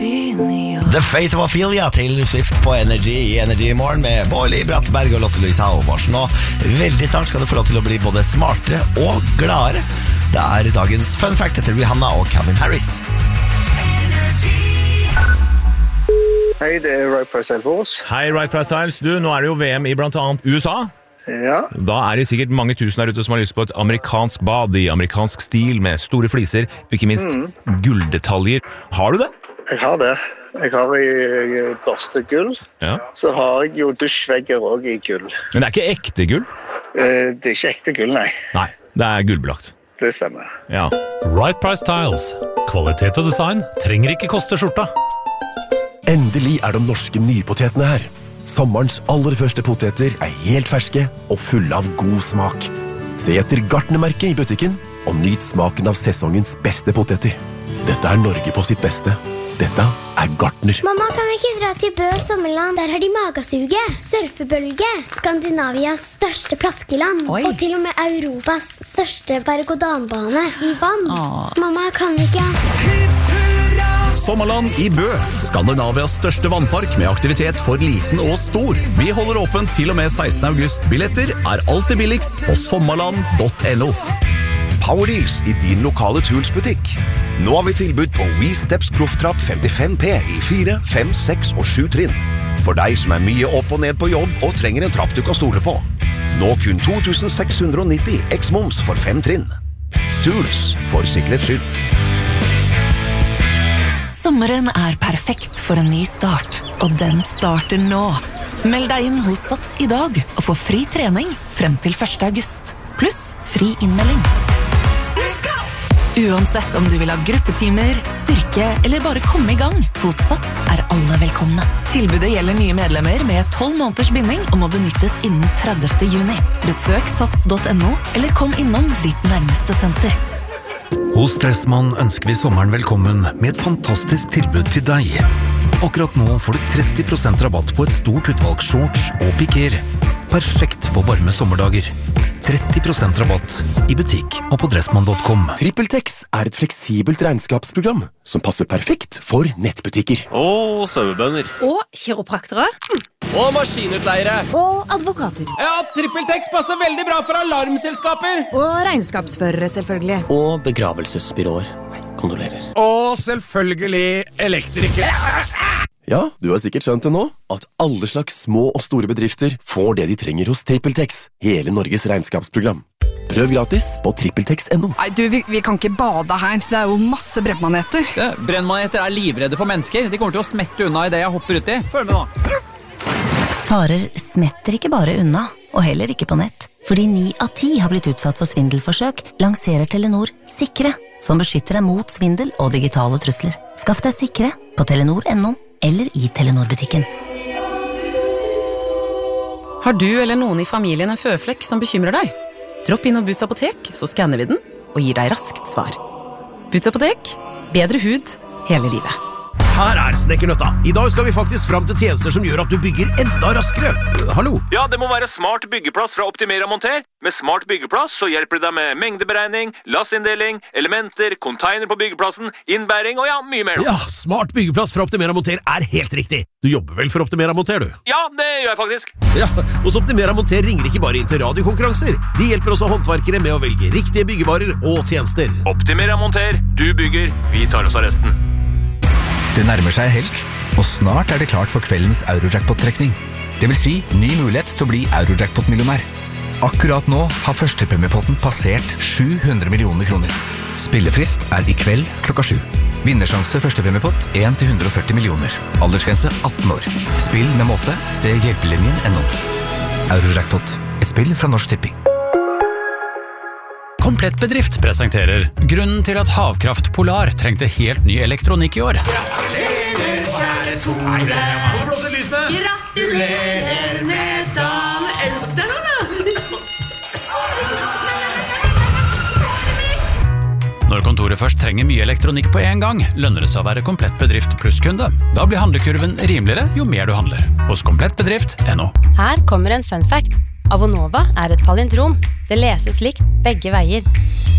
The Fate of Ophelia til Swift på Energy i Energy i morgen med Bårli Brattberg og Lotte Louise Halvorsen. Og veldig snart skal du få lov til å bli både smartere og gladere. Det dagens fun fact etter Rihanna og Calvin Harris. Hei, det Right Price Styles. Hei, Right Price Styles. Du, nå det jo VM i blant annet USA. Ja. Da det sikkert mange tusen der ute som har lyst på et amerikansk bad i amerikansk stil med store fliser, og ikke minst gulldetaljer. Har du det? Jeg har det. Jeg har i børstegull. Ja. Så har jeg jo dusjvegger også i gull. Men det ikke ekte gull? Det ikke ekte gull, nei. Nei, det gullbelagt. Det stemmer. Ja. Right Price Styles. Kvalitet og design trenger ikke koste skjorta. Endelig de norske nypotetene her. Sommerens aller første poteter helt ferske og fulle av god smak. Se etter Gartnermerket i butikken og nyt smaken av sesongens beste poteter. Dette Norge på sitt beste. Dette Gartner. Mamma, kan vi ikke dra til Bø sommerland? Der har de magasuge, surfebølge, Skandinavias største plaskeland, og til og med Europas største berg-og-danbane i vann. Mamma, kan vi ikke... Sommerland i Bø, Skandinavias største vannpark med aktivitet for liten og stor. Vi holder åpent til og med 16. august. Billetter alltid billigst på sommerland.no. Powerdeals i din lokale Tools-butikk. Nå har vi tilbud på We Steps Profftrapp 55P i 4, 5, 6 og 7 trinn. For deg som mye opp og ned på jobb og trenger en trapp du kan stole på. Nå kun 2690 X-moms for 5 trinn. Tools, for sikkerhets skyld. Sommeren perfekt for en ny start, og den starter nå. Meld deg inn hos Sats i dag og få fri trening frem til 1. august. Pluss fri innmelding. Uansett om du vil ha gruppetimer, styrke eller bare komme i gang, hos Sats alle velkomne. Tilbudet gjelder nye medlemmer med 12 måneders binding og må benyttes innen 30. juni. Besøk sats.no eller kom innom ditt nærmeste senter. Hos Dressmann ønsker vi sommeren velkommen med et fantastisk tilbud til deg. Akkurat nå får du 30% rabatt på et stort utvalg shorts og piker. Perfekt for varme sommerdager. 30% rabatt i butikk og på dressmann.com. TrippelTex et fleksibelt regnskapsprogram som passer perfekt for nettbutikker. Og sauebønder. Og kiropraktere. Og maskinutleiere. Og advokater. Ja, TrippelTex passer veldig bra for alarmselskaper. Og regnskapsførere, selvfølgelig. Og begravelsesbyråer. Kondolerer. Og selvfølgelig elektrikere. Ja, du har sikkert skjønt det nå, at alle slags små og store bedrifter får det de trenger hos TrippelTex, hele Norges regnskapsprogram. Prøv gratis på trippeltex.no. Nei, du, vi kan ikke bade her. Det jo masse brennmaneter. Brennmaneter livredde for mennesker. De kommer til å smette unna i det jeg hopper ut i. Følg med nå. Farer smetter ikke bare unna, og heller ikke på nett. Fordi 9 av 10 har blitt utsatt for svindelforsøk, lanserer Telenor Sikre, som beskytter deg mot svindel og digitale trusler. Skaff deg Sikre på telenor.no eller i Telenor-butikken. Har du eller noen i familien en føflekk som bekymrer deg? Dropp inn og Boots apotek, så skanner vi den og gir deg raskt svar. Boots apotek, bedre hud hele livet. Her Snekkernøtta. I dag skal vi faktisk fram til tjenester som gjør at du bygger enda raskere. Hallo? Ja, det må være Smart byggeplass fra Optimera Monter. Med Smart byggeplass så hjelper det deg med mengdeberegning, lassinndeling, elementer, container på byggeplassen, innbæring og ja, mye mer. Ja, Smart byggeplass fra Optimera Monter helt riktig. Du jobber vel for Optimera Monter, du? Ja, det gjør jeg faktisk. Ja, hos Optimera Monter ringer ikke bare inn til radiokonkurranser. De hjelper også håndverkere med å velge riktige byggevarer og tjenester. Optimera Monter, du bygger, vi tar oss av resten. Det nærmer seg helg, og snart det klart for kveldens Eurojackpot-trekning. Det vil si ny mulighet til å bli Eurojackpot-millionær. Akkurat nå har førstepremiepotten passert 700 millioner kroner. Spillefrist i kveld klokka 7. Vinnersjanse førstepremiepott 1-140 millioner. Aldersgrense 18 år. Spill med måte. Se hjelpelinjen.no. Eurojackpot. Et spill fra Norsk Tipping. Komplett Bedrift presenterer grunnen til at Havkraft Polar trengte helt ny elektronikk i år. Gratulerer, kjære Tore. Gratulerer med dagen. Elsk deg nå, da. Når kontoret først trenger mye elektronikk på en gang, lønner det seg å være Komplett Bedrift plusskunde. Da blir handlekurven rimeligere jo mer du handler. Hos komplettbedrift.no. Her kommer en fun fact. Avonova et palindrom. Det leses likt begge veier.